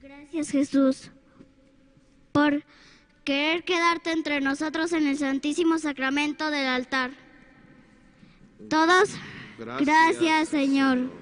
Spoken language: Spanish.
Gracias, Jesús, por querer quedarte entre nosotros en el Santísimo Sacramento del altar. Todos, gracias, Señor.